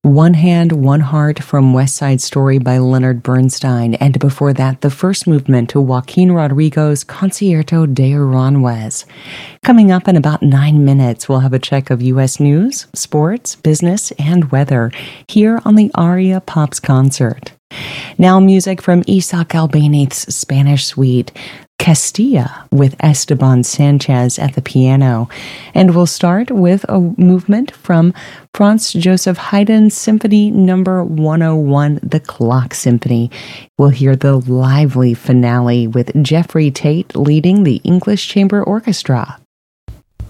One Hand, One Heart from West Side Story by Leonard Bernstein, and before that, the first movement to Joaquin Rodrigo's Concierto de Aranjuez. Coming up in about 9 minutes, we'll have a check of U.S. news, sports, business, and weather here on the Aria Pops Concert. Now music from Isaac Albéniz's Spanish suite, Castilla, with Esteban Sanchez at the piano. And we'll start with a movement from Franz Joseph Haydn's Symphony No. 101, The Clock Symphony. We'll hear the lively finale with Jeffrey Tate leading the English Chamber Orchestra.